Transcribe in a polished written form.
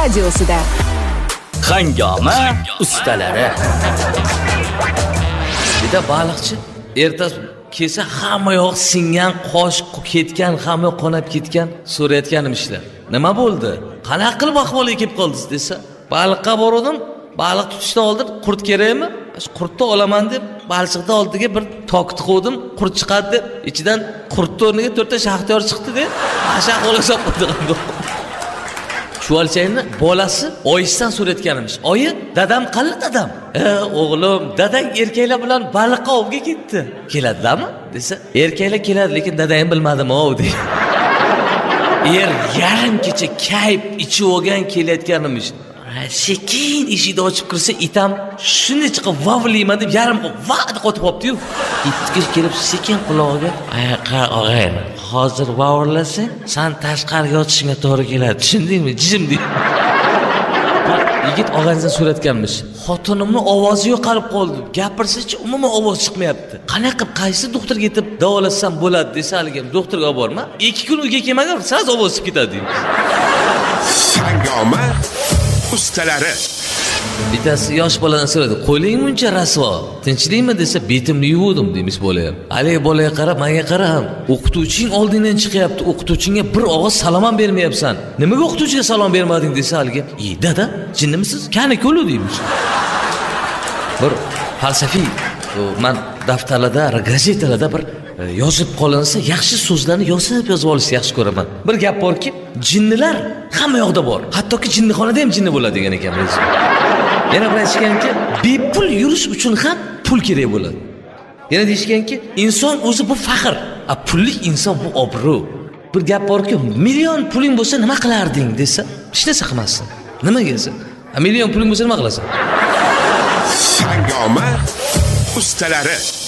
radiosida. Hangoma ustalari. Bitta baliqchi ertasi kelsa hamma yoq singan, qosh ketgan, hamma qonab ketgan, so'rayotganim ishlar. Nima bo'ldi? Qanaqa qilib ahvoliga kelib qoldingiz desa, baliqqa bordim. Baliq tutishdan oldin qurt kerakmi? Shu qurtni olaman deb balchiqni oldiga bir tokni qo'ydim, qurt chiqadi deb, ichidan qurtni o'rniga 4 ta shaxtyor chiqdi deb, ashaq qo'lga solib qo'ydim. Chuvalchayni bolasi oyisidan so'rayotganimiz. Oyi, dadam qani dadam? O'g'lim, dadang erkaklar bilan baliqqa ovga ketdi. Keladimi? desa, erkaklar keladi, lekin dadang bilmadim-ov deydi. Yarim kecha kayf ichib olgan kelayotganimiz. Sekin eshikni ochib kirsa, itam shuni chiqib vavliyman deb yarim vaqt qotib qopti-yu. Itga kelib sekin qulog'iga, "Og'ay, hozir vavlasang, sen tashqariga yotishingga to'g'ri keladi. Tushundingmi? Jim" deb. Yigit og'aynidan so'ratganmiz. Xotinimning ovozi yo'qolib qoldi. Gapirsa-chi, umuman ovoz chiqmayapti. Qanaqa qilib qaysi doktorga yetib davolasam bo'ladi desa, haligim doktorga olib borma. 2 kun uyga kelmagan, saz ovoz chiqib ketadi deymiz. Hangoma ustalari. Bittasi yosh boladan so'radi, "Qo'ling muncha rasvo, tinchlikmi?" desa, "Betimni yuvdim" deymiz bolaga. Haligi bolaga qarab, menga qarab, "O'qituvching oldingdan chiqyapti, o'qituvchingga bir og'iz salom ham bermayapsan. Nimaga o'qituvchiga salom bermading?" desa, haligi, dada, jinnimisiz? Kani-ko'lu" deymiz. Bir falsafiy, men daftarlarda, gazetalarda bir yozib qolinsa, yaxshi so'zlarni yozib olishni yaxshi ko'raman. Bir gap borki, jinnilar hamma yoqda bor. Hattoki jinnixonada ham jinni bo'ladi degan ekanmiz. Yana bir aytishganki, bepul yurish uchun ham pul kerak bo'ladi. Yana deyishganki, inson o'zi bu faxr, pulli inson bu obro'. Bir gap borki, million puling bo'lsa nima qilarding desa, hech narsa qilmassin. Nimaga desa, million puling bo'lsa nima qilasan? Hangoma ustalari.